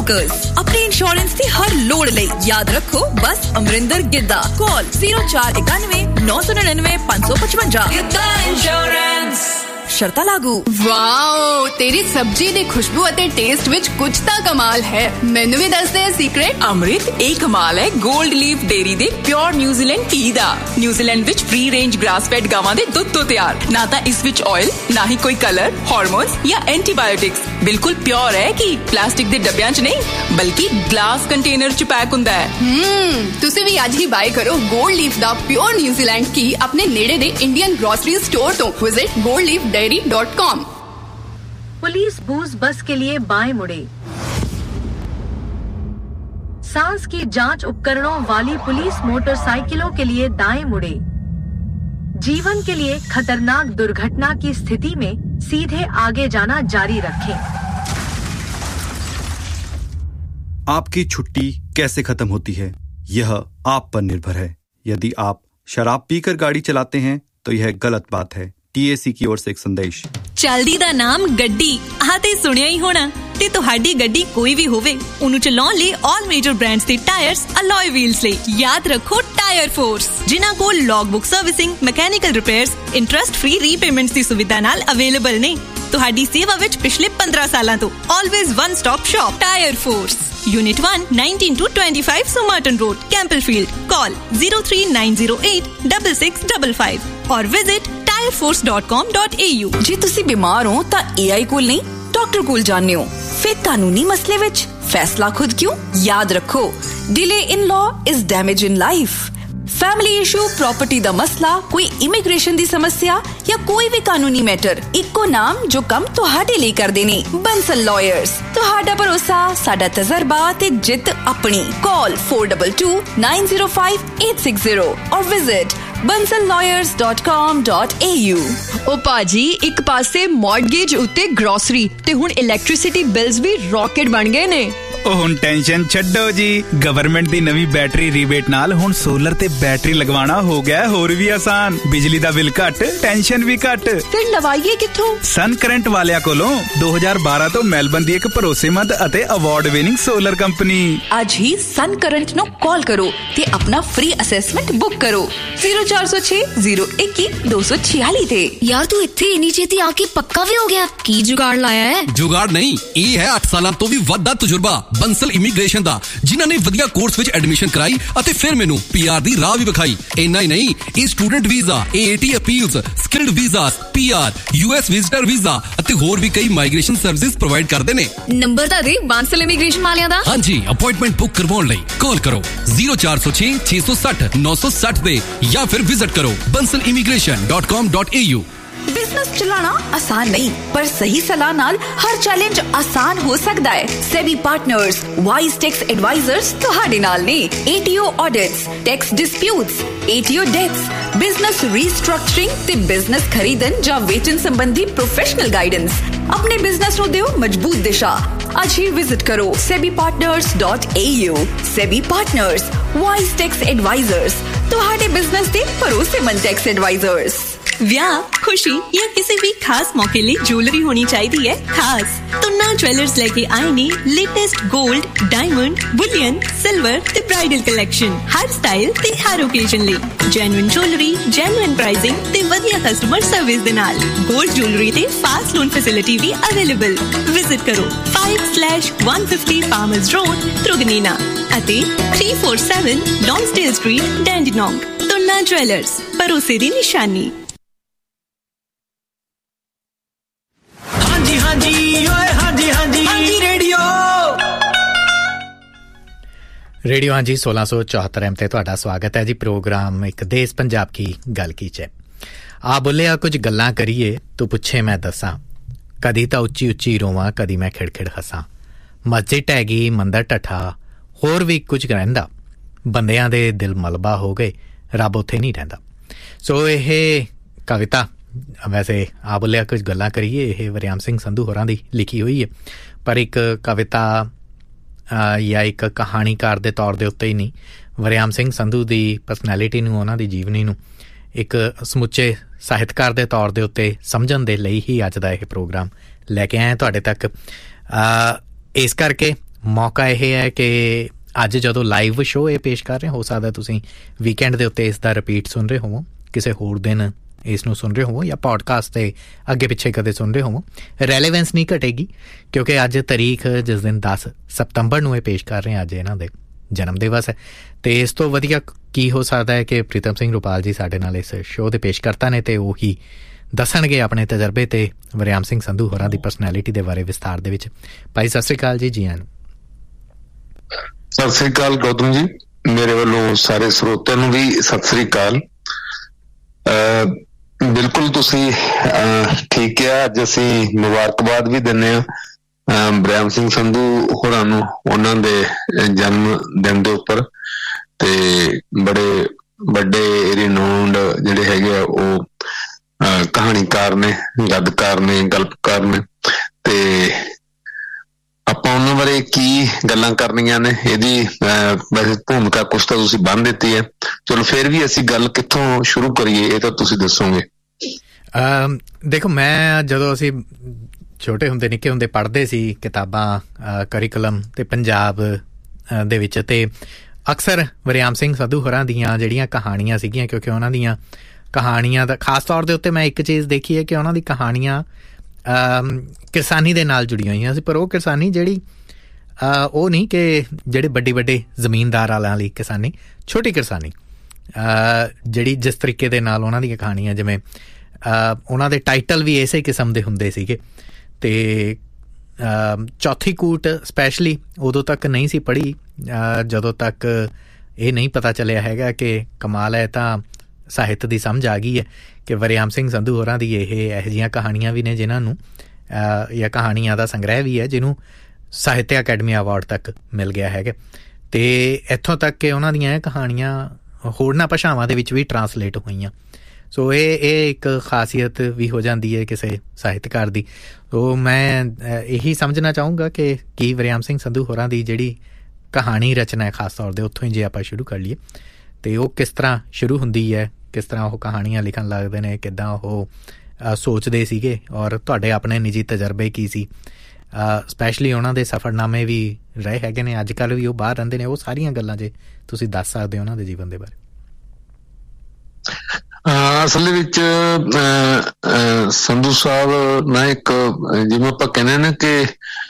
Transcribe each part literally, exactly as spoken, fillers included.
Brokers अपने insurance की हर लोड़ ले याद रखो बस Amarinder Giddha call zero four ninety-nine nine nine nine five five five Giddha insurance शर्ता लागू वाओ तेरी सब्जी दी खुशबू अते टेस्ट विच कुछ ता कमाल है मैनू भी दस दे सीक्रेट अमृत एक कमाल है गोल्ड लीफ डेयरी दे प्योर न्यूजीलैंड घी दा न्यूजीलैंड विच फ्री रेंज ग्रास फेड गावां दे दुध तो तैयार ना ता इस विच ऑयल ना ही कोई कलर हार्मोन्स या एंटीबायोटिक्स बिल्कुल प्योर है कि प्लास्टिक दे डब्बियां च नहीं बल्कि ग्लास कंटेनर च पैक हुंदा है हम्म तुसी भी आज ही बाय करो गोल्ड लीफ दा प्योर न्यूजीलैंड घी अपने नेड़े दे इंडियन ग्रोसरी स्टोर तो visit gold leaf dairy dot com police बूज बस के लिए बाएं मुड़े सांस की जांच उपकरणों वाली पुलिस मोटरसाइकिलों के लिए दाएं मुड़े जीवन के लिए खतरनाक दुर्घटना की स्थिति में सीधे आगे जाना जारी रखें आपकी छुट्टी कैसे खत्म होती है यह आप पर निर्भर है यदि आप शराब पीकर गाड़ी चलाते हैं तो यह गलत बात है टीएसी की ओर से एक संदेश चलदी दा नाम गड्डी आते सुनिया ही होना ते ਤੁਹਾਡੀ ਗੱਡੀ ਕੋਈ ਵੀ ਹੋਵੇ ਉਹਨੂੰ ਚਲਾਉਣ ਲਈ all major brands ਦੇ ਟਾਇਰਸ alloy wheels ਲਈ ਯਾਦ ਰੱਖੋ ਟਾਇਰ ਫੋਰਸ ਜਿਨ੍ਹਾਂ ਕੋਲ ਲੌਗਬੁੱਕ servicing mechanical repairs interest free repayments ਦੀ ਸੁਵਿਧਾ ਨਾਲ ਅਵੇਲੇਬਲ ਨੇ ਤੁਹਾਡੀ ਸੇਵਾ ਵਿੱਚ ਪਿਛਲੇ fifteen ਸਾਲਾਂ ਤੋਂ always one stop shop tyre force Unit one, nineteen to twenty-five Somerton Road, Campbellfield. Call zero three nine zero eight six six five five or visit tire force dot com dot a u. ਜੇ ਤੁਸੀਂ ਬਿਮਾਰ ਹੋ ਤਾਂ A I ਕੋਲ ਨਹੀਂ doctor ਕੋਲ ਜਾਣੇ ਹੋ ਫਿਰ ਕਾਨੂੰਨੀ ਮਸਲੇ ਵਿੱਚ ਫੈਸਲਾ ਖੁਦ ਕਿਉਂ ਯਾਦ ਰੱਖੋ delay in law is damage in life family issue property दा मसला कोई इमिग्रेशन दी समस्या या कोई भी कानूनी मैटर इक्को नाम जो कम तुहाडे लिए करदे ने बंसल लॉयर्स तुहाडा भरोसा साडा तजर्बा ते जित अपनी call four two two nine zero five eight six zero और visit bansal lawyers dot com dot a u ओ पाजी एक पासे मॉर्गेज उत्ते ग्रोसरी ते हुन इलेक्ट्रिसिटी बिल्स भी रॉकेट बन गए ने ओ हुन टेंशन छड्डो जी गवर्नमेंट दी नवी बैटरी रीबेट नाल हुन सोलर ते बैटरी लगवाना हो गया होर भी आसान बिजली दा बिल घट टेंशन भी घट फिर लवाइए किथों सन करंट वालिया कोलों दो हज़ार बारह तो मेलबर्न दी एक भरोसेमंद अते अवार्ड विनिंग सोलर कंपनी आज ही सन करंट नो कॉल करो ते अपना फ्री असेसमेंट बुक करो zero four zero six zero one one two six six ਤੇ यार तू इत्थे इन्नी छेती आके पक्का भी हो गया की जुगाड़ लाया है जुगाड़ नहीं ये है आठ साल तो भी वड्डा तजुर्बा बंसल इमिग्रेशन दा जिन्हां ने वधिया कोर्स विच एडमिशन कराई अते फिर मेनू पीआर दी राह भी विखाई इन्ना ही नहीं ये student visa AAT appeals skilled visas PR US visitor visa अते होर भी कई माइग्रेशन सर्विसेज प्रोवाइड करदे ने नंबर ता दे बंसल इमिग्रेशन वालियां दा हां जी अपॉइंटमेंट बुक करवाउण लई कॉल करो zero four zero six six six zero nine six zero दे या फिर विजिट करो bansal immigration dot com dot a u business चलाना आसान नहीं पर सही सलाह नाल हर चैलेंज आसान हो सकता है SEBI partners wise tax advisers तुहाडे नाल ने ATO audits tax disputes ATO dates business restructuring ते बिजनेस खरीदन या वेचन संबंधी प्रोफेशनल गाइडेंस अपने बिजनेस नु दियो मजबूत दिशा आज ही विजिट करो sebi partners dot a u SEBI partners wise tax advisers तुहाडे बिजनेस दे भरोसेमंद टैक्स एडवाइजर्स ਵਿਆਹ ਖੁਸ਼ੀ ਜਾਂ ਕਿਸੇ ਵੀ ਖਾਸ ਮੌਕੇ ਲਈ ਜੁਐਲਰੀ ਹੋਣੀ ਚਾਹੀਦੀ ਹੈ ਖਾਸ ਤੁਨਾ ਜੁਐਲਰਸ ਲੈ ਕੇ ਆਏ ਨੇ ਲੇਟੈਸਟ 골ਡ ਡਾਇਮੰਡ ਬੁਲੀਅਨ ਸਿਲਵਰ ਤੇ ਬ੍ਰਾਈਡਲ ਕਲੈਕਸ਼ਨ ਹਰ ਸਟਾਈਲ ਤੇ ਹਰ ਓਕੇਜ਼ਨ ਲਈ ਜੈਨੂਇਨ ਜੁਐਲਰੀ ਜੈਨੂਇਨ ਪ੍ਰਾਈਸਿੰਗ ਤੇ ਵਧੀਆ ਕਸਟਮਰ ਸਰਵਿਸ ਦੇ ਨਾਲ 골ਡ ਜੁਐਲਰੀ ਤੇ ਫਾਸਟ ਲੋਨ ਫੈਸਿਲਿਟੀ ਵੀ ਅਵੇਲੇਬਲ ਵਿਜ਼ਿਟ ਕਰੋ five slash one fifty Farmers Road Truganina ਅਤੇ three forty-seven Lonsdale Street Dandenong ਤੁਨਾ jewellers ਭਰੋਸੇ ਦੀ ਨਿਸ਼ਾਨੀ ਹਾਂਜੀ ਓਏ ਹਾਂਜੀ ਹਾਂਜੀ ਹਾਂਜੀ ਰੇਡੀਓ ਰੇਡੀਓ ਹਾਂਜੀ सोलह सौ चौहत्तर ਐਮ ਤੇ ਤੁਹਾਡਾ ਸਵਾਗਤ ਹੈ ਜੀ ਪ੍ਰੋਗਰਾਮ ਇੱਕ ਦੇਸ਼ ਪੰਜਾਬ ਕੀ ਗੱਲ ਕੀ ਚ ਆ ਬੋਲਿਆ ਕੁਝ ਗੱਲਾਂ ਕਰੀਏ ਤੂੰ ਪੁੱਛੇ ਮੈਂ ਦੱਸਾਂ ਕਦੀ ਤਾਂ ਉੱਚੀ ਉੱਚੀ ਰੋਵਾਂ ਕਦੀ ਮੈਂ ਖਿੜਖਿੜ ਹੱਸਾਂ ਮਸਜਿਦ ਹੈਗੀ ਮੰਦਰ ਠੱਠਾ ਹੋਰ ਵੀ ਕੁਝ ਰਹਿੰਦਾ ਬੰਦਿਆਂ ਦੇ ਦਿਲ ਮਲਬਾ ਹੋ ਗਏ ਰੱਬ ਉੱਥੇ ਨਹੀਂ ਰਹਿੰਦਾ ਸੋ ਇਹ ਕਵਿਤਾ ਵੈਸੇ ਆ ਬੋਲਿਆ ਕੁਝ ਗੱਲਾਂ ਕਰੀਏ ਇਹ ਵਰਿਆਮ ਸਿੰਘ ਸੰਧੂ ਹੋਰਾਂ ਦੀ ਲਿਖੀ ਹੋਈ ਹੈ ਪਰ ਇੱਕ ਕਵਿਤਾ ਜਾਂ ਇੱਕ ਕਹਾਣੀਕਾਰ ਦੇ ਤੌਰ ਦੇ ਉੱਤੇ ਹੀ ਨਹੀਂ ਵਰਿਆਮ ਸਿੰਘ ਸੰਧੂ ਦੀ ਪਰਸਨੈਲਿਟੀ ਨੂੰ ਉਹਨਾਂ ਦੀ ਜੀਵਨੀ ਨੂੰ ਇੱਕ ਸਮੁੱਚੇ ਸਾਹਿਤਕਾਰ ਦੇ ਤੌਰ ਦੇ ਉੱਤੇ ਸਮਝਣ ਦੇ ਲਈ ਹੀ ਅੱਜ ਦਾ ਇਹ ਪ੍ਰੋਗਰਾਮ ਲੈ ਕੇ ਆਏ ਤੁਹਾਡੇ ਤੱਕ ਇਸ ਕਰਕੇ ਮੌਕਾ ਇਹ ਹੈ ਕਿ ਅੱਜ ਜਦੋਂ ਲਾਈਵ ਸ਼ੋਅ ਇਹ ਪੇਸ਼ ਕਰ ਰਹੇ, ਹੋ ਸਕਦਾ ਤੁਸੀਂ ਵੀਕਐਂਡ ਦੇ ਉੱਤੇ ਇਸ ਦਾ ਰਿਪੀਟ ਸੁਣ ਰਹੇ ਹੋਵੋ, ਕਿਸੇ ਹੋਰ ਦਿਨ ਇਸ ਨੂੰ ਸੁਣ ਰਹੇ ਹੋਵੋ, ਜਾਂ ਪੋਡਕਾਸਟ 'ਤੇ ਅੱਗੇ ਪਿੱਛੇ ਕਦੇ ਸੁਣ ਰਹੇ ਹੋਵੋ। ਰੈਲੇਵੈਂਸ ਨਹੀਂ ਘਟੇਗੀ ਕਿਉਂਕਿ ਅੱਜ ਤਾਰੀਖ ਜਿਸ ਦਿਨ ਦਸ ਸਤੰਬਰ ਨੂੰ ਇਹ ਪੇਸ਼ ਕਰ ਰਹੇ, ਅੱਜ ਇਹਨਾਂ ਦੇ ਜਨਮ ਦਿਵਸ ਹੈ। ਅਤੇ ਇਸ ਤੋਂ ਵਧੀਆ ਕੀ ਹੋ ਸਕਦਾ ਹੈ ਕਿ ਪ੍ਰੀਤਮ ਸਿੰਘ ਰੁਪਾਲ ਜੀ ਸਾਡੇ ਨਾਲ ਇਸ ਸ਼ੋਅ ਦੇ ਪੇਸ਼ਕਰਤਾ ਨੇ, ਅਤੇ ਉਹੀ ਦੱਸਣਗੇ ਆਪਣੇ ਤਜਰਬੇ ਤੇ ਵਰਿਆਮ ਸਿੰਘ ਸੰਧੂ ਹੋਰਾਂ ਦੀ ਪਰਸਨੈਲਿਟੀ ਦੇ ਬਾਰੇ ਵਿਸਤਾਰ ਦੇ ਵਿੱਚ। ਭਾਈ ਸਤਿ ਸ਼੍ਰੀ ਅਕਾਲ ਜੀ। ਜੀ ਆਇਆਂ ਨੂੰ। ਸਤਿ ਸ੍ਰੀ ਅਕਾਲ ਗੌਤਮ ਜੀ, ਮੇਰੇ ਵੱਲੋਂ ਸਾਰੇ ਸਰੋਤਿਆਂ ਨੂੰ ਵੀ ਸਤਿ ਸ੍ਰੀ ਅਕਾਲ। ਬਿਲਕੁਲ ਤੁਸੀਂ ਠੀਕ ਕਿਹਾ, ਅੱਜ ਅਸੀਂ ਮੁਬਾਰਕਬਾਦ ਵੀ ਦਿੰਦੇ ਹਾਂ ਵਰਿਆਮ ਸਿੰਘ ਸੰਧੂ ਹੋਰਾਂ ਨੂੰ ਉਹਨਾਂ ਦੇ ਜਨਮ ਦਿਨ ਦੇ ਉੱਪਰ। ਤੇ ਬੜੇ ਵੱਡੇ ਰਿਨਾਊਂਡ ਜਿਹੜੇ ਹੈਗੇ ਆ ਉਹ ਕਹਾਣੀਕਾਰ ਨੇ, ਗੱਦਕਾਰ ਨੇ, ਗਲਪਕਾਰ ਨੇ, ਤੇ ਆਪਾਂ ਉਹਨਾਂ ਬਾਰੇ ਕੀ ਗੱਲਾਂ ਕਰਨੀਆਂ ਨੇ ਇਹਦੀ ਵੈਸੇ ਭੂਮਿਕਾ ਕੁਛ ਤਾਂ ਤੁਸੀਂ ਬੰਨ੍ਹ ਦਿੱਤੀ ਹੈ। ਚਲੋ ਫਿਰ ਵੀ ਅਸੀਂ ਗੱਲ ਕਿੱਥੋਂ ਸ਼ੁਰੂ ਕਰੀਏ ਇਹ ਤਾਂ ਤੁਸੀਂ ਦੱਸੋਗੇ। ਦੇਖੋ, ਮੈਂ ਜਦੋਂ ਅਸੀਂ ਛੋਟੇ ਹੁੰਦੇ ਨਿੱਕੇ ਹੁੰਦੇ ਪੜ੍ਹਦੇ ਸੀ ਕਿਤਾਬਾਂ ਕਰਿਕੂਲਮ ਤੇ ਪੰਜਾਬ ਦੇ ਵਿੱਚ, ਤੇ ਅਕਸਰ ਵਰਿਆਮ ਸਿੰਘ ਸੰਧੂ ਹੋਰਾਂ ਦੀਆਂ ਜਿਹੜੀਆਂ ਕਹਾਣੀਆਂ ਸੀਗੀਆਂ, ਕਿਉਂਕਿ ਉਹਨਾਂ ਦੀਆਂ ਕਹਾਣੀਆਂ ਦਾ ਖਾਸ ਤੌਰ ਦੇ ਉੱਤੇ ਮੈਂ ਇੱਕ ਚੀਜ਼ ਦੇਖੀ ਹੈ ਕਿ ਉਹਨਾਂ ਦੀ ਕਹਾਣੀਆਂ ਕਿਸਾਨੀ ਦੇ ਨਾਲ ਜੁੜੀਆਂ ਹੋਈਆਂ ਸੀ, ਪਰ ਉਹ ਕਿਸਾਨੀ ਜਿਹੜੀ ਉਹ ਨਹੀਂ ਕਿ ਜਿਹੜੇ ਵੱਡੇ ਵੱਡੇ ਜ਼ਮੀਨਦਾਰ ਵਾਲਿਆਂ ਲਈ ਕਿਸਾਨੀ, ਛੋਟੀ ਕਿਸਾਨੀ ਜਿਹੜੀ ਜਿਸ ਤਰੀਕੇ ਦੇ ਨਾਲ ਉਹਨਾਂ ਦੀਆਂ ਕਹਾਣੀਆਂ, ਜਿਵੇਂ ਉਹਨਾਂ ਦੇ ਟਾਈਟਲ ਵੀ ਇਸੇ ਕਿਸਮ ਦੇ ਹੁੰਦੇ ਸੀਗੇ। ਅਤੇ ਚੌਥੀ ਕੂਟ ਸਪੈਸ਼ਲੀ ਉਦੋਂ ਤੱਕ ਨਹੀਂ ਸੀ ਪੜ੍ਹੀ ਜਦੋਂ ਤੱਕ ਇਹ ਨਹੀਂ ਪਤਾ ਚੱਲਿਆ ਹੈਗਾ ਕਿ ਕਮਾਲ ਹੈ, ਤਾਂ ਸਾਹਿਤ ਦੀ ਸਮਝ ਆ ਗਈ ਹੈ ਕਿ ਵਰਿਆਮ ਸਿੰਘ ਸੰਧੂ ਹੋਰਾਂ ਦੀ ਇਹ ਇਹੋ ਜਿਹੀਆਂ ਕਹਾਣੀਆਂ ਵੀ ਨੇ ਜਿਨ੍ਹਾਂ ਨੂੰ, ਜਾਂ ਕਹਾਣੀਆਂ ਦਾ ਸੰਗ੍ਰਹਿ ਵੀ ਹੈ ਜਿਹਨੂੰ ਸਾਹਿਤ ਅਕੈਡਮੀ ਅਵਾਰਡ ਤੱਕ ਮਿਲ ਗਿਆ ਹੈਗਾ। ਅਤੇ ਇੱਥੋਂ ਤੱਕ ਕਿ ਉਹਨਾਂ ਦੀਆਂ ਇਹ ਕਹਾਣੀਆਂ ਹੋਰਨਾਂ ਭਾਸ਼ਾਵਾਂ ਦੇ ਵਿੱਚ ਵੀ ਟਰਾਂਸਲੇਟ ਹੋਈਆਂ। ਸੋ ਇਹ ਇਹ ਇੱਕ ਖਾਸੀਅਤ ਵੀ ਹੋ ਜਾਂਦੀ ਹੈ ਕਿਸੇ ਸਾਹਿਤਕਾਰ ਦੀ। ਸੋ ਮੈਂ ਇਹੀ ਸਮਝਣਾ ਚਾਹੂੰਗਾ ਕਿ ਕੀ ਵਰਿਆਮ ਸਿੰਘ ਸੰਧੂ ਹੋਰਾਂ ਦੀ ਜਿਹੜੀ ਕਹਾਣੀ ਰਚਨਾ ਹੈ ਖਾਸ ਤੌਰ ਦੇ ਉੱਥੋਂ ਹੀ ਜੇ ਆਪਾਂ ਸ਼ੁਰੂ ਕਰ ਲਈਏ, ਅਤੇ ਉਹ ਕਿਸ ਤਰ੍ਹਾਂ ਸ਼ੁਰੂ ਹੁੰਦੀ ਹੈ, ਕਿਸ ਤਰ੍ਹਾਂ ਉਹ ਕਹਾਣੀਆਂ ਲਿਖਣ ਲੱਗਦੇ ਨੇ, ਕਿੱਦਾਂ ਉਹ ਸੋਚਦੇ ਸੀਗੇ, ਔਰ ਤੁਹਾਡੇ ਆਪਣੇ ਨਿੱਜੀ ਤਜਰਬੇ ਕੀ ਸੀ। ਸਪੈਸ਼ਲੀ ਉਹਨਾਂ ਦੇ ਸਫ਼ਰਨਾਮੇ ਵੀ ਰਹੇ ਹੈਗੇ ਨੇ, ਅੱਜ ਕੱਲ੍ਹ ਵੀ ਉਹ ਬਾਹਰ ਰਹਿੰਦੇ ਨੇ, ਉਹ ਸਾਰੀਆਂ ਗੱਲਾਂ ਜੇ ਤੁਸੀਂ ਦੱਸ ਸਕਦੇ ਹੋ ਉਹਨਾਂ ਦੇ ਜੀਵਨ ਦੇ ਬਾਰੇ। ਅਸਲ ਵਿੱਚ ਸੰਧੂ ਸਾਹਿਬ ਨਾ ਇੱਕ, ਜਿਵੇਂ ਆਪਾਂ ਕਹਿੰਦੇ ਨਾ ਕਿ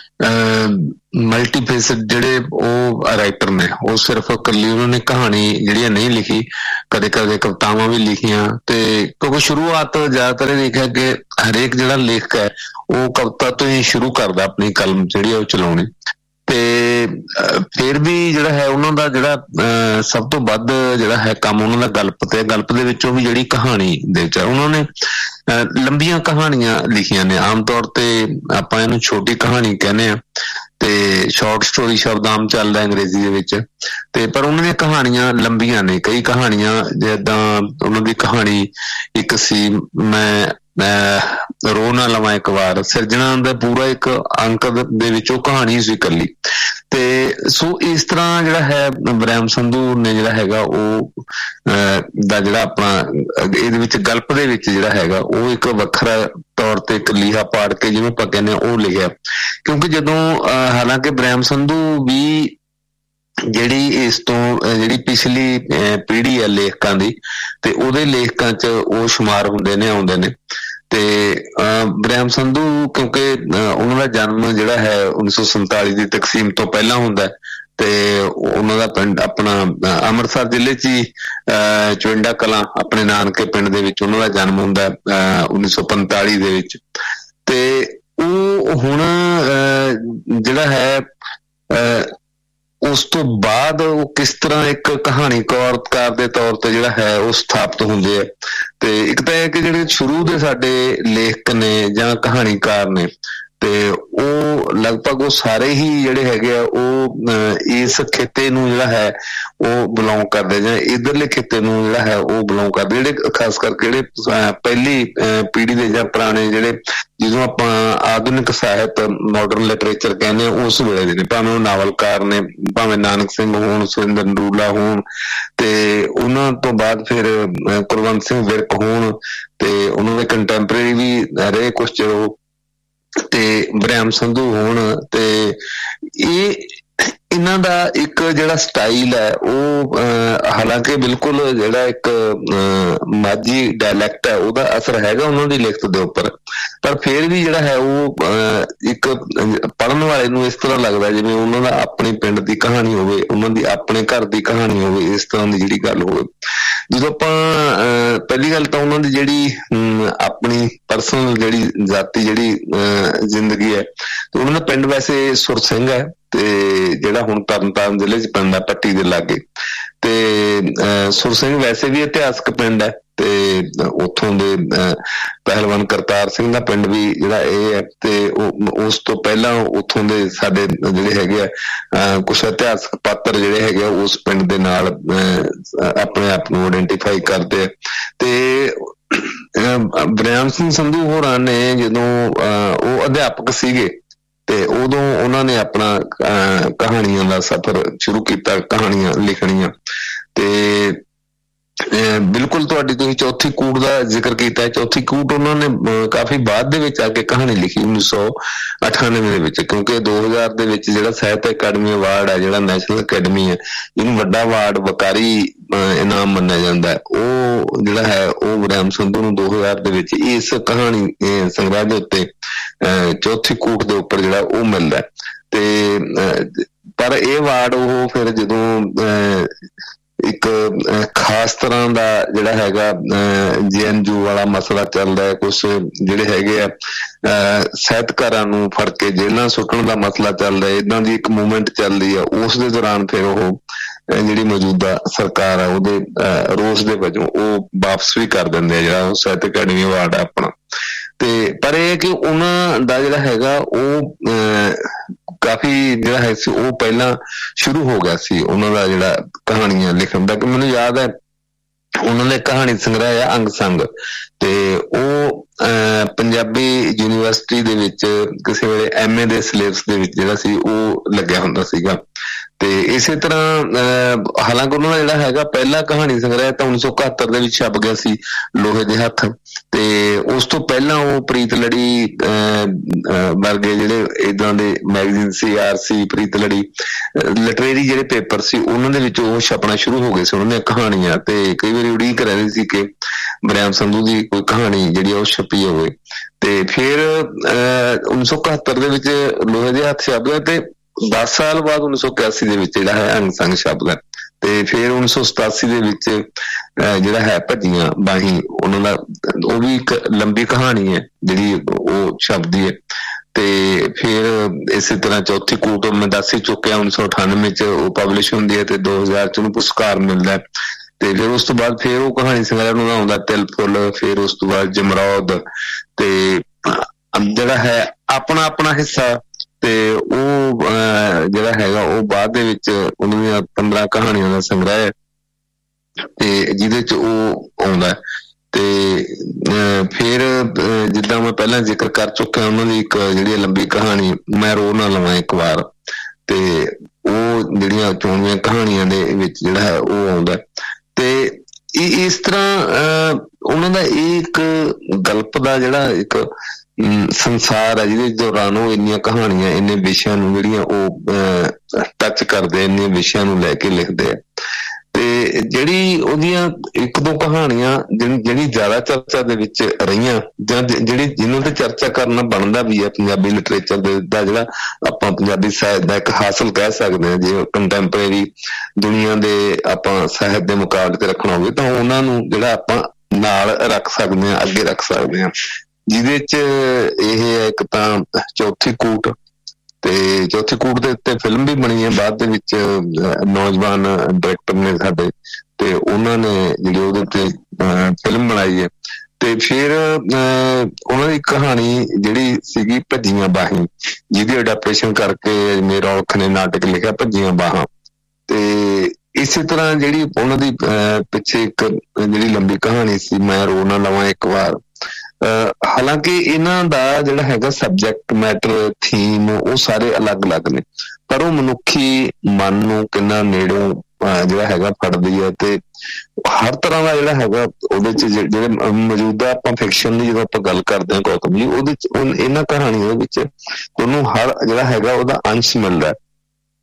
ਮਲਟੀਫੇਸਡ ਜਿਹੜੇ ਉਹ ਰਾਈਟਰ ਨੇ, ਉਹ ਸਿਰਫ ਇਕੱਲੀ ਉਹਨਾਂ ਨੇ ਕਹਾਣੀ ਜਿਹੜੀਆਂ ਨਹੀਂ ਲਿਖੀ, ਕਦੇ ਕਦੇ ਕਵਿਤਾਵਾਂ ਵੀ ਲਿਖੀਆਂ। ਤੇ ਕਿਉਂਕਿ ਸ਼ੁਰੂਆਤ ਜ਼ਿਆਦਾਤਰ ਇਹ ਦੇਖਿਆ ਕਿ ਹਰੇਕ ਜਿਹੜਾ ਲੇਖਕ ਹੈ ਉਹ ਕਵਿਤਾ ਤੋਂ ਹੀ ਸ਼ੁਰੂ ਕਰਦਾ ਆਪਣੀ ਕਲਮ ਜਿਹੜੀ ਆ ਉਹ ਚਲਾਉਣੀ। ਤੇ ਫਿਰ ਵੀ ਜਿਹੜਾ ਹੈ ਉਹਨਾਂ ਦਾ ਜਿਹੜਾ ਸਭ ਤੋਂ ਵੱਧ ਜਿਹੜਾ ਹੈ ਕੰਮ ਉਹਨਾਂ ਦਾ ਗਲਪ ਤੇ, ਗਲਪ ਦੇ ਵਿੱਚੋਂ ਵੀ ਜਿਹੜੀ ਕਹਾਣੀ ਦੇ ਵਿੱਚ ਉਹਨਾਂ ਨੇ ਲੰਬੀਆਂ ਕਹਾਣੀਆਂ ਲਿਖੀਆਂ ਨੇ। ਆਮ ਤੌਰ ਤੇ ਆਪਾਂ ਇਹਨੂੰ ਛੋਟੀ ਕਹਾਣੀ ਕਹਿੰਦੇ ਹਾਂ, ਤੇ ਸ਼ਾਰਟ ਸਟੋਰੀ ਸ਼ਬਦ ਆਮ ਚੱਲਦਾ ਅੰਗਰੇਜ਼ੀ ਦੇ ਵਿੱਚ। ਤੇ ਪਰ ਉਹਨਾਂ ਦੀਆਂ ਕਹਾਣੀਆਂ ਲੰਬੀਆਂ ਨੇ, ਕਈ ਕਹਾਣੀਆਂ ਜਿੱਦਾਂ ਉਹਨਾਂ ਦੀ ਕਹਾਣੀ ਇੱਕ ਸੀ ਮੈਂ ਰੋ ਨਾ ਲਵਾਂ ਇੱਕ ਵਾਰ, ਸਿਰਜਣਾ ਦਾ ਪੂਰਾ ਇੱਕ ਅੰਕ ਦੇ ਵਿੱਚ ਉਹ ਕਹਾਣੀ ਸੀ ਇਕੱਲੀ। ਤੇ ਸੋ ਇਸ ਤਰ੍ਹਾਂ ਜਿਹੜਾ ਹੈ ਵਰਿਆਮ ਸੰਧੂ ਨੇ ਜਿਹੜਾ ਹੈਗਾ ਉਹ ਦਾ ਜਿਹੜਾ ਆਪਣਾ ਇਹਦੇ ਵਿੱਚ ਗਲਪ ਦੇ ਵਿੱਚ ਜਿਹੜਾ ਹੈਗਾ ਉਹ ਇੱਕ ਵੱਖਰਾ ਤੌਰ ਤੇ ਇੱਕ ਲੀਹਾ ਪਾੜ ਕੇ ਜਿਵੇਂ ਆਪਾਂ ਕਹਿੰਦੇ ਉਹ ਲਿਖਿਆ। ਕਿਉਂਕਿ ਜਦੋਂ ਹਾਲਾਂਕਿ ਵਰਿਆਮ ਸੰਧੂ ਵੀ ਜਿਹੜੀ ਇਸ ਤੋਂ ਜਿਹੜੀ ਪਿਛਲੀ ਪੀੜ੍ਹੀ ਹੈ ਲੇਖਕਾਂ ਦੀ, ਤੇ ਉਹਦੇ ਲੇਖਕਾਂ 'ਚ ਉਹ ਸ਼ੁਮਾਰ ਹੁੰਦੇ ਨੇ, ਆਉਂਦੇ ਨੇ। ਤੇ ਵਰਿਆਮ ਸੰਧੂ ਕਿਉਂਕਿ ਉਹਨਾਂ ਦਾ ਜਨਮ ਜਿਹੜਾ ਹੈ ਉੱਨੀ ਸੌ ਸੰਤਾਲੀ ਦੀ ਤਕਸੀਮ ਤੋਂ ਪਹਿਲਾਂ ਹੁੰਦਾ, ਤੇ ਉਹਨਾਂ ਦਾ ਪਿੰਡ ਆਪਣਾ ਅੰਮ੍ਰਿਤਸਰ ਜ਼ਿਲ੍ਹੇ 'ਚ ਹੀ ਚਵਿੰਡਾ ਕਲਾਂ ਆਪਣੇ ਨਾਨਕੇ ਪਿੰਡ ਦੇ ਵਿੱਚ ਉਹਨਾਂ ਦਾ ਜਨਮ ਹੁੰਦਾ ਉੱਨੀ ਸੌ ਪੰਤਾਲੀ ਦੇ ਵਿੱਚ। ਤੇ ਉਹ ਹੁਣ ਜਿਹੜਾ ਹੈ ਉਸ ਤੋਂ ਬਾਅਦ ਉਹ ਕਿਸ ਤਰ੍ਹਾਂ ਇੱਕ ਕਹਾਣੀਕਾਰ ਦੇ ਤੌਰ ਤੇ ਜਿਹੜਾ ਹੈ ਉਹ ਸਥਾਪਿਤ ਹੁੰਦੇ ਆ। ਤੇ ਇੱਕ ਤਾਂ ਇਹ ਕਿ ਜਿਹੜੇ ਸ਼ੁਰੂ ਦੇ ਸਾਡੇ ਲੇਖਕ ਨੇ ਜਾਂ ਕਹਾਣੀਕਾਰ ਨੇ, ਤੇ ਉਹ ਲਗਭਗ ਉਹ ਸਾਰੇ ਹੀ ਜਿਹੜੇ ਹੈਗੇ ਆ ਉਹ ਇਸ ਖਿੱਤੇ ਨੂੰ ਜਿਹੜਾ ਹੈ ਉਹ ਬਿਲੋਂਗ ਕਰਦੇ, ਜਾਂ ਇੱਧਰਲੇ ਖਿੱਤੇ ਨੂੰ ਜਿਹੜਾ ਹੈ ਉਹ ਬਿਲੋਂਗ ਕਰਦੇ, ਜਿਹੜੇ ਖਾਸ ਕਰਕੇ ਜਿਹੜੇ ਪਹਿਲੀ ਪੀੜ੍ਹੀ ਦੇ ਜਾਂ ਪੁਰਾਣੇ ਜਿਹੜੇ ਜਦੋਂ ਆਪਾਂ ਆਧੁਨਿਕ ਸਾਹਿਤ ਮਾਡਰਨ ਲਿਟਰੇਚਰ ਕਹਿੰਦੇ ਹਾਂ ਉਸ ਵੇਲੇ ਦੇ ਨੇ, ਭਾਵੇਂ ਉਹ ਨਾਵਲਕਾਰ ਨੇ, ਭਾਵੇਂ ਨਾਨਕ ਸਿੰਘ ਹੋਣ, ਸੁਰਿੰਦਰ ਨਰੂਲਾ ਹੋਣ, ਤੇ ਉਹਨਾਂ ਤੋਂ ਬਾਅਦ ਫਿਰ ਕੁਲਵੰਤ ਸਿੰਘ ਵਿਰਕ ਹੋਣ, ਤੇ ਉਹਨਾਂ ਦੇ ਕੰਟੈਂਪਰੇਰੀ ਵੀ ਰਹੇ ਕੁਛ ਚਿਰ ਉਹ, ਤੇ ਵਰਿਆਮ ਸੰਧੂ ਹੋਣ। ਤੇ ਇਹ ਇਹਨਾਂ ਦਾ ਇੱਕ ਜਿਹੜਾ ਸਟਾਈਲ ਹੈ ਉਹ ਹਾਲਾਂਕਿ ਬਿਲਕੁਲ ਜਿਹੜਾ ਇੱਕ ਮਾਝੀ ਡਾਇਲੈਕਟ ਹੈ ਉਹਦਾ ਅਸਰ ਹੈਗਾ ਉਹਨਾਂ ਦੀ ਲਿਖਤ ਦੇ ਉੱਪਰ, ਪਰ ਫਿਰ ਵੀ ਜਿਹੜਾ ਹੈ ਉਹ ਇੱਕ ਪੜ੍ਹਨ ਵਾਲੇ ਨੂੰ ਇਸ ਤਰ੍ਹਾਂ ਲੱਗਦਾ ਜਿਵੇਂ ਉਹਨਾਂ ਦਾ ਆਪਣੇ ਪਿੰਡ ਦੀ ਕਹਾਣੀ ਹੋਵੇ, ਉਹਨਾਂ ਦੀ ਆਪਣੇ ਘਰ ਦੀ ਕਹਾਣੀ ਹੋਵੇ, ਇਸ ਤਰ੍ਹਾਂ ਦੀ ਜਿਹੜੀ ਗੱਲ ਹੋਵੇ। ਜਦੋਂ ਆਪਾਂ ਪਹਿਲੀ ਗੱਲ ਤਾਂ ਉਹਨਾਂ ਦੀ ਜਿਹੜੀ ਆਪਣੀ ਪਰਸਨਲ ਜਿਹੜੀ ਜਾਤੀ ਜਿਹੜੀ ਜ਼ਿੰਦਗੀ ਹੈ, ਤੇ ਉਹਨਾਂ ਦਾ ਪਿੰਡ ਵੈਸੇ ਸੁਰ ਸਿੰਘ ਹੈ ਤੇ ਜਿਹੜਾ ਹੁਣ ਤਰਨਤਾਰਨ ਜ਼ਿਲ੍ਹੇ 'ਚ ਪੈਂਦਾ ਪੱਟੀ ਦੇ ਲਾਗੇ, ਤੇ ਸੁਰ ਸਿੰਘ ਵੈਸੇ ਵੀ ਇਤਿਹਾਸਕ ਪਿੰਡ ਹੈ ਤੇ ਉੱਥੋਂ ਦੇ ਪਹਿਲਵਾਨ ਕਰਤਾਰ ਸਿੰਘ ਦਾ ਪਿੰਡ ਵੀ ਜਿਹੜਾ ਇਹ ਹੈ, ਤੇ ਉਸ ਤੋਂ ਪਹਿਲਾਂ ਉੱਥੋਂ ਦੇ ਸਾਡੇ ਜਿਹੜੇ ਹੈਗੇ ਆ ਕੁਛ ਇਤਿਹਾਸਕ ਪਾਤਰ ਜਿਹੜੇ ਹੈਗੇ ਆ ਉਸ ਪਿੰਡ ਦੇ ਨਾਲ ਆਪਣੇ ਆਪ ਨੂੰ ਆਇਡੈਂਟੀਫਾਈ ਕਰਦੇ ਆ। ਤੇ ਬਰਿਆਮ ਸਿੰਘ ਸੰਧੂ ਹੋਰਾਂ ਨੇ ਜਦੋਂ ਉਹ ਅਧਿਆਪਕ ਸੀਗੇ ਤੇ ਉਦੋਂ ਉਹਨਾਂ ਨੇ ਆਪਣਾ ਕਹਾਣੀਆਂ ਦਾ ਸਫ਼ਰ ਸ਼ੁਰੂ ਕੀਤਾ, ਕਹਾਣੀਆਂ ਲਿਖਣੀਆਂ। ਤੇ ਬਿਲਕੁਲ ਤੁਹਾਡੀ ਤੁਸੀਂ ਚੌਥੀ ਕੂਟ ਦਾ ਜ਼ਿਕਰ ਕੀਤਾ ਹੈ, ਚੌਥੀ ਕੂਟ ਉਹਨਾਂ ਨੇ ਕਾਫੀ ਬਾਅਦ ਦੇ ਵਿੱਚ ਆ ਕੇ ਕਹਾਣੀ ਲਿਖੀ ਉੱਨੀ ਸੌ ਅਠਾਨਵੇਂ ਦੇ ਵਿੱਚ, ਕਿਉਂਕਿ ਦੋ ਹਜ਼ਾਰ ਦੇ ਵਿੱਚ ਜਿਹੜਾ ਸਾਹਿਤ ਅਕੈਡਮੀ ਅਵਾਰਡ ਹੈ, ਜਿਹੜਾ ਨੈਸ਼ਨਲ ਅਕੈਡਮੀ ਹੈ, ਇਹਨੂੰ ਵੱਡਾ ਅਵਾਰਡ ਵਕਾਰੀ ਇਨਾਮ ਮੰਨਿਆ ਜਾਂਦਾ ਹੈ, ਉਹ ਜਿਹੜਾ ਹੈ ਉਹ ਬਰਿਆਮ ਸੰਧੂ ਨੂੰ ਦੋ ਹਜ਼ਾਰ ਦੇ ਵਿੱਚ ਇਸ ਕਹਾਣੀ ਸੰਗ੍ਰਹਿ ਦੇ ਉੱਤੇ ਚੌਥੀ ਕੂਟ ਦੇ ਉੱਪਰ ਜਿਹੜਾ ਉਹ ਮਿਲਦਾ। ਤੇ ਪਰ ਇਹ ਅਵਾਰਡ ਉਹ ਫਿਰ ਜਦੋਂ ਇੱਕ ਖਾਸ ਤਰ੍ਹਾਂ ਦਾ ਜਿਹੜਾ ਹੈਗਾ ਜੇ ਐਨ ਯੂ ਵਾਲਾ ਮਸਲਾ ਚੱਲਦਾ ਹੈ, ਕੁਛ ਜਿਹੜੇ ਹੈਗੇ ਆ ਸਾਹਿਤਕਾਰਾਂ ਨੂੰ ਫੜ ਕੇ ਜੇਲ੍ਹਾਂ ਸੁੱਟਣ ਦਾ ਮਸਲਾ ਚੱਲਦਾ ਹੈ, ਏਦਾਂ ਦੀ ਇੱਕ ਮੂਵਮੈਂਟ ਚੱਲਦੀ ਆ, ਉਸ ਦੇ ਦੌਰਾਨ ਫਿਰ ਉਹ ਜਿਹੜੀ ਮੌਜੂਦਾ ਸਰਕਾਰ ਆ ਉਹਦੇ ਰੋਸ ਦੇ ਵਜੋਂ ਉਹ ਵਾਪਸ ਵੀ ਕਰ ਦਿੰਦੇ ਆ ਜਿਹੜਾ ਉਹ ਸਾਹਿਤ ਅਕੈਡਮੀ ਅਵਾਰਡ ਆ ਆਪਣਾ। ਤੇ ਪਰ ਇਹ ਕਿ ਉਹਨਾਂ ਦਾ ਜਿਹੜਾ ਹੈਗਾ ਉਹ ਕਾਫੀ ਜਿਹੜਾ ਹੈ ਸੀ ਉਹ ਪਹਿਲਾਂ ਸ਼ੁਰੂ ਹੋ ਗਿਆ ਸੀ ਉਹਨਾਂ ਦਾ ਜਿਹੜਾ ਕਹਾਣੀਆਂ ਲਿਖਣ ਦਾ। ਕਿ ਮੈਨੂੰ ਯਾਦ ਹੈ ਉਹਨਾਂ ਦੇ ਕਹਾਣੀ ਸੰਗ੍ਰਹਿ ਆ ਅੰਗ ਸੰਗ, ਤੇ ਉਹ ਪੰਜਾਬੀ ਯੂਨੀਵਰਸਿਟੀ ਦੇ ਵਿੱਚ ਕਿਸੇ ਵੇਲੇ ਐਮ ਏ ਦੇ ਸਿਲੇਬਸ ਦੇ ਵਿੱਚ ਜਿਹੜਾ ਸੀ ਉਹ ਲੱਗਿਆ ਹੁੰਦਾ ਸੀਗਾ। ਤੇ ਇਸੇ ਤਰ੍ਹਾਂ ਹਾਲਾਂਕਿ ਉਹਨਾਂ ਦਾ ਜਿਹੜਾ ਹੈਗਾ ਪਹਿਲਾ ਕਹਾਣੀ ਸੰਗ੍ਰਹਿ ਤਾਂ ਉੱਨੀ ਸੌ ਇਕਹੱਤਰ ਦੇ ਵਿੱਚ ਛਪ ਗਿਆ ਸੀ ਲੋਹੇ ਦੇ ਹੱਥ, ਤੇ ਉਸ ਤੋਂ ਪਹਿਲਾਂ ਉਹ ਪ੍ਰੀਤ ਲੜੀ ਵਰਗੇ ਜਿਹੜੇ ਏਦਾਂ ਦੇ ਮੈਗਜ਼ੀਨ ਸੀ, ਆਰ ਸੀ, ਪ੍ਰੀਤ ਲੜੀ ਲਿਟਰੇਰੀ ਜਿਹੜੇ ਪੇਪਰ ਸੀ ਉਹਨਾਂ ਦੇ ਵਿੱਚ ਉਹ ਛਪਣਾ ਸ਼ੁਰੂ ਹੋ ਗਏ ਸੀ ਉਹਨਾਂ ਦੀਆਂ ਕਹਾਣੀਆਂ। ਤੇ ਕਈ ਵਾਰੀ ਉਡੀਕ ਰਹਿੰਦੀ ਸੀ ਕਿ ਬਰਿਆਮ ਸੰਧੂ ਦੀ ਕੋਈ ਕਹਾਣੀ ਜਿਹੜੀ ਉਹ ਛਪੀ ਹੋਵੇ। ਤੇ ਫਿਰ ਉੱਨੀ ਸੌ ਇਕਹੱਤਰ ਦੇ ਵਿੱਚ ਲੋਹੇ ਦੇ ਹੱਥ ਛਪ ਗਿਆ, ਤੇ ਦਸ ਸਾਲ ਬਾਅਦ ਉੱਨੀ ਸੌ ਇਕਿਆਸੀ ਦੇ ਵਿੱਚ ਜਿਹੜਾ ਹੈ ਅੰਗ ਸੰਗ ਛਪਦਾ। ਤੇ ਫਿਰ ਉੱਨੀ ਸੌ ਸਤਾਸੀ ਦੇ ਵਿੱਚ ਜਿਹੜਾ ਹੈ ਭੱਜੀਆਂ ਬਾਹੀਂ ਉਹਨਾਂ ਦਾ, ਉਹ ਵੀ ਇੱਕ ਲੰਬੀ ਕਹਾਣੀ ਹੈ ਜਿਹੜੀ ਉਹ ਛਪਦੀ ਹੈ। ਤੇ ਫਿਰ ਇਸੇ ਤਰ੍ਹਾਂ ਚੌਥੀ ਕੂਟ ਮੈਂ ਦੱਸ ਹੀ ਚੁੱਕਿਆ ਉੱਨੀ ਸੌ ਅਠਾਨਵੇਂ ਚ ਉਹ ਪਬਲਿਸ਼ ਹੁੰਦੀ ਹੈ ਤੇ ਦੋ ਹਜ਼ਾਰ ਚ ਉਹਨੂੰ ਪੁਰਸਕਾਰ ਮਿਲਦਾ। ਤੇ ਫਿਰ ਉਸ ਤੋਂ ਬਾਅਦ ਫਿਰ ਉਹ ਕਹਾਣੀ ਸੰਗ੍ਰਹਿ ਨੂੰ ਆਉਂਦਾ ਤਿਲ ਫੁੱਲ, ਫਿਰ ਉਸ ਤੋਂ ਬਾਅਦ ਜਮਰੌਦ, ਤੇ ਜਿਹੜਾ ਹੈ ਆਪਣਾ ਆਪਣਾ ਹਿੱਸਾ, ਤੇ ਉਹ ਜਿਹੜਾ ਹੈਗਾ ਉਹ ਬਾਅਦ ਦੇ ਵਿੱਚ ਉਹਨਾਂ ਦੀਆਂ ਪੰਦਰਾਂ ਕਹਾਣੀਆਂ ਦਾ ਸੰਗ੍ਰਹਿ ਤੇ ਜਿਹਦੇ ਚ ਉਹ ਆਉਂਦਾ। ਤੇ ਫਿਰ ਜਿੱਦਾਂ ਮੈਂ ਪਹਿਲਾਂ ਜ਼ਿਕਰ ਕਰ ਚੁੱਕਿਆ ਉਹਨਾਂ ਦੀ ਇੱਕ ਜਿਹੜੀ ਲੰਬੀ ਕਹਾਣੀ ਮੈਂ ਰੋ ਨਾ ਲਵਾਂ ਇੱਕ ਵਾਰ, ਤੇ ਉਹ ਜਿਹੜੀਆਂ ਚੋਣਵੀਆਂ ਕਹਾਣੀਆਂ ਦੇ ਵਿੱਚ ਜਿਹੜਾ ਹੈ ਉਹ ਆਉਂਦਾ। ਤੇ ਇਸ ਤਰ੍ਹਾਂ ਉਹਨਾਂ ਦਾ ਇਹ ਇੱਕ ਗਲਪ ਦਾ ਜਿਹੜਾ ਇੱਕ ਸੰਸਾਰ ਹੈ ਜਿਹਦੇ ਦੌਰਾਨ ਉਹ ਇੰਨੀਆਂ ਕਹਾਣੀਆਂ ਇੰਨੇ ਵਿਸ਼ਿਆਂ ਨੂੰ ਜਿਹੜੀਆਂ ਉਹ ਟੱਚ ਕਰਦੇ, ਇੰਨੇ ਵਿਸ਼ਿਆਂ ਨੂੰ ਲੈ ਕੇ ਲਿਖਦੇ ਆ। ਤੇ ਜਿਹੜੀ ਉਹਦੀਆਂ ਇੱਕ ਦੋ ਕਹਾਣੀਆਂ ਜਿਹੜੀ ਜ਼ਿਆਦਾ ਚਰਚਾ ਦੇ ਵਿੱਚ ਰਹੀਆਂ ਜਾਂ ਜਿਹੜੀ ਜਿਹਨਾਂ ਤੇ ਚਰਚਾ ਕਰਨਾ ਬਣਦਾ ਵੀ ਹੈ ਪੰਜਾਬੀ ਲਿਟਰੇਚਰ ਦਾ, ਜਿਹੜਾ ਆਪਾਂ ਪੰਜਾਬੀ ਸਾਹਿਤ ਦਾ ਇੱਕ ਹਾਸਲ ਕਹਿ ਸਕਦੇ ਹਾਂ, ਜੇ ਕੰਟੈਂਪਰੇਰੀ ਦੁਨੀਆ ਦੇ ਆਪਾਂ ਸਾਹਿਤ ਦੇ ਮੁਕਾਬਲੇ ਤੇ ਰੱਖਣਾ ਹੋਵੇ ਤਾਂ ਉਹਨਾਂ ਨੂੰ ਜਿਹੜਾ ਆਪਾਂ ਨਾਲ ਰੱਖ ਸਕਦੇ ਹਾਂ, ਅੱਗੇ ਰੱਖ ਸਕਦੇ ਹਾਂ, ਜਿਹਦੇ ਚ ਇਹ ਹੈ ਇੱਕ ਤਾਂ ਚੌਥੀ ਕੂਟ, ਤੇ ਚੌਥੀ ਕੂਟ ਦੇ ਉੱਤੇ ਫਿਲਮ ਵੀ ਬਣੀ ਹੈ ਬਾਅਦ ਦੇ ਵਿੱਚ, ਨੌਜਵਾਨ ਡਾਇਰੈਕਟਰ ਨੇ ਸਾਡੇ, ਤੇ ਉਹਨਾਂ ਨੇ ਜਿਹੜੀ ਉਹਦੇ ਉੱਤੇ ਫਿਲਮ ਬਣਾਈ ਹੈ। ਤੇ ਫਿਰ ਉਹਨਾਂ ਦੀ ਕਹਾਣੀ ਜਿਹੜੀ ਸੀਗੀ ਭੱਜੀਆਂ ਬਾਹੀਂ, ਜਿਹਦੀ ਅਡੈਪਟੇਸ਼ਨ ਕਰਕੇ ਮੇਰਾ ਔਲਖ ਨੇ ਨਾਟਕ ਲਿਖਿਆ ਭੱਜੀਆਂ ਬਾਹਾਂ। ਤੇ ਇਸੇ ਤਰ੍ਹਾਂ ਜਿਹੜੀ ਉਹਨਾਂ ਦੀ ਪਿੱਛੇ ਇੱਕ ਜਿਹੜੀ ਲੰਬੀ ਕਹਾਣੀ ਸੀ ਮੈਂ ਰੋ ਨਾ ਲਵਾਂ ਇੱਕ ਵਾਰ, ਹਾਲਾਂਕਿ ਇਹਨਾਂ ਦਾ ਜਿਹੜਾ ਹੈਗਾ ਸਬਜੈਕਟ ਮੈਟਰ ਥੀਮ ਉਹ ਸਾਰੇ ਅਲੱਗ-ਅਲੱਗ ਨੇ, ਪਰ ਉਹ ਮਨੁੱਖੀ ਮਨ ਨੂੰ ਕਿੰਨਾ ਨੇੜੋਂ ਜਿਹੜਾ ਹੈਗਾ ਫੜਦੀ ਹੈ। ਤੇ ਹਰ ਤਰ੍ਹਾਂ ਦਾ ਜਿਹੜਾ ਹੈਗਾ ਉਹਦੇ ਚ ਜਿਹੜੇ ਮੌਜੂਦਾ ਆਪਾਂ ਫਿਕਸ਼ਨ ਦੀ ਜਦੋਂ ਆਪਾਂ ਗੱਲ ਕਰਦੇ ਹਾਂ ਗੌਤਮ ਜੀ, ਉਹਦੇ ਚ ਇਹਨਾਂ ਕਹਾਣੀਆਂ ਦੇ ਵਿੱਚ ਉਹਨੂੰ ਹਰ ਜਿਹੜਾ ਹੈਗਾ ਉਹਦਾ ਅੰਸ਼ ਮਿਲਦਾ।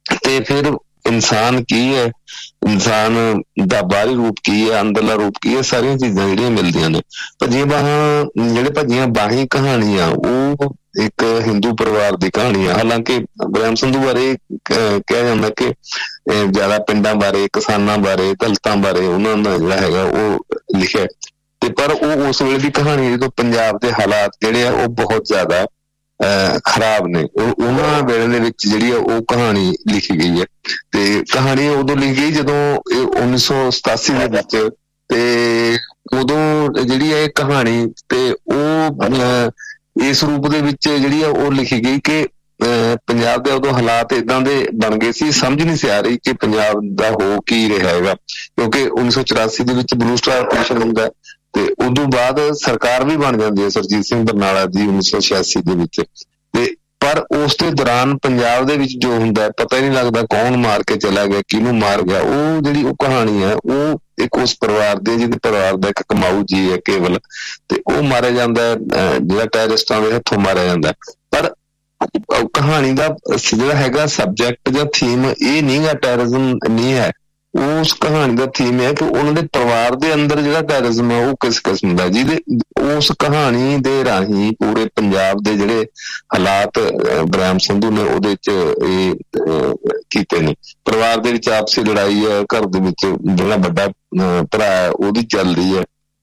ਤੇ ਫਿਰ ਇਨਸਾਨ ਕੀ ਹੈ, ਇਨਸਾਨ ਦਾ ਬਾਹਰੀ ਰੂਪ ਕੀ ਹੈ, ਅੰਦਰਲਾ ਰੂਪ ਕੀ ਹੈ, ਸਾਰੀਆਂ ਚੀਜ਼ਾਂ ਜਿਹੜੀਆਂ ਮਿਲਦੀਆਂ ਨੇ। ਭੱਜੀਆਂ ਬਾਹਾਂ, ਜਿਹੜੇ ਭੱਜੀਆਂ ਬਾਹੀਂ ਕਹਾਣੀ ਆ ਉਹ ਇੱਕ ਹਿੰਦੂ ਪਰਿਵਾਰ ਦੀ ਕਹਾਣੀ ਆ। ਹਾਲਾਂਕਿ ਬ੍ਰਹਮ ਸੰਧੂ ਬਾਰੇ ਕਿਹਾ ਜਾਂਦਾ ਕਿ ਜ਼ਿਆਦਾ ਪਿੰਡਾਂ ਬਾਰੇ, ਕਿਸਾਨਾਂ ਬਾਰੇ, ਦਲਿਤਾਂ ਬਾਰੇ ਉਹਨਾਂ ਦਾ ਜਿਹੜਾ ਹੈਗਾ ਉਹ ਲਿਖਿਆ, ਤੇ ਪਰ ਉਹ ਉਸ ਵੇਲੇ ਦੀ ਕਹਾਣੀ ਜਦੋਂ ਪੰਜਾਬ ਦੇ ਹਾਲਾਤ ਜਿਹੜੇ ਆ ਉਹ ਬਹੁਤ ਜ਼ਿਆਦਾ ਅਹ ਖਰਾਬ ਨੇ। ਉਹਨਾਂ ਵੇਲੇ ਦੇ ਵਿੱਚ ਜਿਹੜੀ ਆ ਉਹ ਕਹਾਣੀ ਲਿਖੀ ਗਈ ਹੈ, ਤੇ ਕਹਾਣੀ ਉਦੋਂ ਲਿਖੀ ਗਈ ਜਦੋਂ ਉੱਨੀ ਸੌ ਸਤਾਸੀ ਦੇ ਵਿੱਚ, ਤੇ ਉਦੋਂ ਜਿਹੜੀ ਹੈ ਇਹ ਕਹਾਣੀ ਤੇ ਉਹ ਇਸ ਰੂਪ ਦੇ ਵਿੱਚ ਜਿਹੜੀ ਆ ਉਹ ਲਿਖੀ ਗਈ ਕਿ ਪੰਜਾਬ ਦੇ ਉਦੋਂ ਹਾਲਾਤ ਏਦਾਂ ਦੇ ਬਣ ਗਏ ਸੀ, ਸਮਝ ਨਹੀਂ ਸੀ ਆ ਰਹੀ ਕਿ ਪੰਜਾਬ ਦਾ ਹੋ ਕੀ ਰਿਹਾ ਹੈਗਾ, ਕਿਉਂਕਿ ਉੱਨੀ ਸੌ ਚੁਰਾਸੀ ਦੇ ਵਿੱਚ ਬਲੂ ਸਟਾਰ ਕਮਿਸ਼ਨ ਹੁੰਦਾ ਤੇ ਉਦੋਂ ਬਾਅਦ ਸਰਕਾਰ ਵੀ ਬਣ ਜਾਂਦੀ ਹੈ ਸਰਜੀਤ ਸਿੰਘ ਬਰਨਾਲਾ ਦੀ ਉੱਨੀ ਸੌ ਛਿਆਸੀ ਦੇ ਵਿੱਚ। ਤੇ ਪਰ ਉਸ ਦੇ ਦੌਰਾਨ ਪੰਜਾਬ ਦੇ ਵਿੱਚ ਜੋ ਹੁੰਦਾ ਪਤਾ ਹੀ ਨਹੀਂ ਲੱਗਦਾ ਕੌਣ ਮਾਰ ਕੇ ਚਲਾ ਗਿਆ, ਕਿਹਨੂੰ ਮਾਰ ਗਿਆ। ਉਹ ਜਿਹੜੀ ਉਹ ਕਹਾਣੀ ਹੈ ਉਹ ਇੱਕ ਉਸ ਪਰਿਵਾਰ ਦੇ, ਜਿਹਦੇ ਪਰਿਵਾਰ ਦਾ ਇੱਕ ਕਮਾਊ ਜੀ ਹੈ ਕੇਵਲ, ਤੇ ਉਹ ਮਾਰਿਆ ਜਾਂਦਾ ਜਿਹੜਾ ਟੈਰਰਿਸਟਾਂ ਦੇ ਹੱਥੋਂ ਮਾਰਿਆ ਜਾਂਦਾ। ਪਰ ਕਹਾਣੀ ਦਾ ਜਿਹੜਾ ਹੈਗਾ ਸਬਜੈਕਟ ਜਾਂ ਥੀਮ ਇਹ ਨਹੀਂ ਹੈ, ਟੈਰਰਿਜ਼ਮ ਨਹੀਂ ਹੈ। ਉਸ ਕਹਾਣੀ ਦਾ ਥੀਮ ਹੈ ਕਿ ਉਹਨਾਂ ਦੇ ਪਰਿਵਾਰ ਦੇ ਅੰਦਰ ਜਿਹੜਾ ਟੈਰਰਿਜ਼ਮ ਹੈ ਉਹ ਕਿਸ ਕਿਸਮ ਦਾ, ਜਿਹਦੇ ਉਸ ਕਹਾਣੀ ਦੇ ਰਾਹੀਂ ਪੂਰੇ ਪੰਜਾਬ ਦੇ ਜਿਹੜੇ ਹਾਲਾਤ ਬ੍ਰਹਮ ਸੰਧੂ ਨੇ ਉਹਦੇ ਚ ਇਹ ਕੀਤੇ ਨੇ। ਪਰਿਵਾਰ ਦੇ ਵਿੱਚ ਆਪਸੀ ਲੜਾਈ ਹੈ, ਘਰ ਦੇ ਵਿੱਚ ਜਿਹੜਾ ਵੱਡਾ ਭਰਾ ਹੈ ਉਹਦੀ ਚੱਲ ਰਹੀ ਹੈ,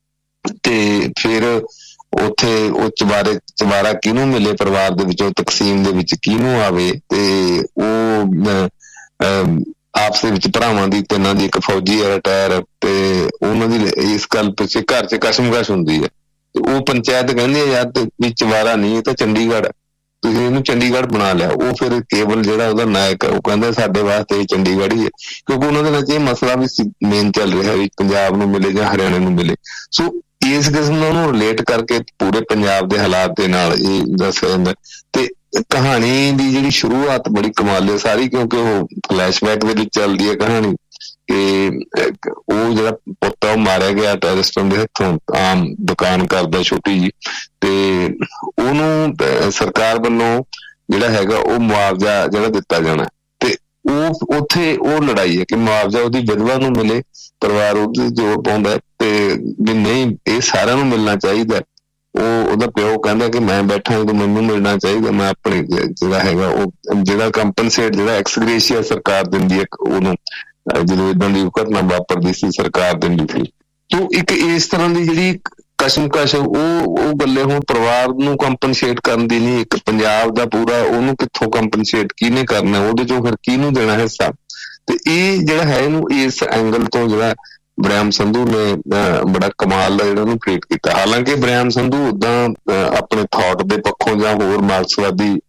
ਤੇ ਫਿਰ ਉੱਥੇ ਉਹ ਚਵਾਰੇ ਚਵਾਰਾ ਕਿਹਨੂੰ ਮਿਲੇ ਪਰਿਵਾਰ ਦੇ ਵਿੱਚੋਂ, ਤਕਸੀਮ ਦੇ ਵਿੱਚ ਕਿਹਨੂੰ ਆਵੇ, ਤੇ ਉਹ ਆਪਸ ਦੇ ਵਿੱਚ ਭਰਾਵਾਂ ਦੀ ਤਿੰਨਾਂ ਦੀ ਇੱਕ ਫੌਜੀ ਹੈ ਰਿਟਾਇਰ, ਤੇ ਉਹਨਾਂ ਦੀ ਇਸ ਗੱਲ ਪਿੱਛੇ ਘਰ ਚ ਕਸ਼ਮਕਸ਼ ਹੁੰਦੀ ਹੈ। ਤੇ ਉਹ ਪੰਚਾਇਤ ਕਹਿੰਦੀ ਹੈ ਯਾਰ ਵੀ ਚਵਾਰਾ ਨਹੀਂ, ਇਹ ਤਾਂ ਚੰਡੀਗੜ੍ਹ, ਤੁਸੀਂ ਇਹਨੂੰ ਚੰਡੀਗੜ੍ਹ ਬਣਾ ਲਿਆ। ਉਹ ਫਿਰ ਕੇਵਲ ਜਿਹੜਾ ਉਹਦਾ ਨਾਇਕ ਹੈ ਉਹ ਕਹਿੰਦਾ ਸਾਡੇ ਵਾਸਤੇ ਇਹ ਚੰਡੀਗੜ੍ਹ ਹੀ ਹੈ, ਕਿਉਂਕਿ ਉਹਨਾਂ ਦੇ ਵਿੱਚ ਇਹ ਮਸਲਾ ਵੀ ਮੇਨ ਚੱਲ ਰਿਹਾ ਵੀ ਪੰਜਾਬ ਨੂੰ ਮਿਲੇ ਜਾਂ ਹਰਿਆਣੇ ਨੂੰ ਮਿਲੇ। ਸੋ ਇਸ ਕਿਸਮ ਦਾ ਉਹਨੂੰ ਰਿਲੇਟ ਕਰਕੇ ਪੂਰੇ ਪੰਜਾਬ ਦੇ ਹਾਲਾਤ ਦੇ ਨਾਲ ਇਹ ਦੱਸਿਆ ਜਾਂਦਾ। ਤੇ ਕਹਾਣੀ ਦੀ ਜਿਹੜੀ ਸ਼ੁਰੂਆਤ ਬੜੀ ਕਮਾਲ ਹੈ ਸਾਰੀ, ਕਿਉਂਕਿ ਉਹ ਫਲੈਸ਼ਬੈਕ ਦੇ ਵਿੱਚ ਚੱਲਦੀ ਹੈ ਕਹਾਣੀ ਕਿ ਉਹ ਜਿਹੜਾ ਪੁੱਤ ਉਹ ਮਾਰਿਆ ਗਿਆ ਟੈਰਰਿਸਟਾਂ ਦੇ ਹੱਥੋਂ, ਆਮ ਦੁਕਾਨ ਕਰਦਾ ਛੋਟੀ ਜੀ, ਤੇ ਉਹਨੂੰ ਸਰਕਾਰ ਵੱਲੋਂ ਜਿਹੜਾ ਹੈਗਾ ਉਹ ਮੁਆਵਜ਼ਾ ਜਿਹੜਾ ਦਿੱਤਾ ਜਾਣਾ, ਤੇ ਉਹ ਉੱਥੇ ਉਹ ਲੜਾਈ ਹੈ ਕਿ ਮੁਆਵਜ਼ਾ ਉਹਦੀ ਵਿਧਵਾ ਨੂੰ ਮਿਲੇ, ਪਰਿਵਾਰ ਉਹਦੇ ਜ਼ੋਰ ਪਾਉਂਦਾ ਤੇ ਵੀ ਨਹੀਂ ਇਹ ਸਾਰਿਆਂ ਨੂੰ ਮਿਲਣਾ ਚਾਹੀਦਾ। ਉਹ ਉਹਦਾ ਪਿਓ ਕਹਿੰਦਾ ਕਿ ਮੈਂ ਬੈਠਾ ਜਦੋਂ ਮੈਨੂੰ ਮਿਲਣਾ ਚਾਹੀਦਾ, ਮੈਂ ਆਪਣੇ ਜਿਹੜਾ ਹੈਗਾ ਉਹ ਜਿਹੜਾ ਕੰਪਨਸੇਟ ਜਿਹੜਾ ਐਕਸਗ੍ਰੇਸ਼ੀਆ ਸਰਕਾਰ ਦਿੰਦੀ ਹੈ ਉਹਨੂੰ, ਜਦੋਂ ਏਦਾਂ ਦੀ ਘਟਨਾ ਵਾਪਰਦੀ ਸੀ ਸਰਕਾਰ ਦਿੰਦੀ ਸੀ। ਤੋ ਇੱਕ ਇਸ ਤਰ੍ਹਾਂ ਦੀ ਜਿਹੜੀ ਕਸ਼ਮਕਸ਼ ਉਹ ਉਹ ਗੱਲੇ ਹੁਣ ਪਰਿਵਾਰ ਨੂੰ ਕੰਪਨਸੇਟ ਕਰਨ ਦੀ ਨਹੀਂ, ਇੱਕ ਪੰਜਾਬ ਦਾ ਪੂਰਾ ਉਹਨੂੰ ਕਿੱਥੋਂ ਕੰਪਨਸੇਟ ਕਿਹਨੇ ਕਰਨਾ, ਉਹਦੇ ਚੋਂ ਫਿਰ ਕਿਹਨੂੰ ਦੇਣਾ ਹਿੱਸਾ। ਤੇ ਇਹ ਜਿਹੜਾ ਹੈ ਇਹਨੂੰ ਇਸ ਐਂਗਲ ਤੋਂ ਜਿਹੜਾ ਬ੍ਰਹਮ ਸੰਧੂ ਨੇ ਬੜਾ ਕਮਾਲ ਦਾ ਜਿਹੜਾ ਉਹਨੂੰ ਕ੍ਰੀਏਟ ਕੀਤਾ। ਹਾਲਾਂਕਿ ਬ੍ਰਹਮ ਸੰਧੂ ਉਦਾਂ ਆਪਣੇ ਥਾਟ ਦੇ ਪੱਖੋਂ ਜਾਂ ਹੋਰ ਮਾਰਕਸਵਾਦੀ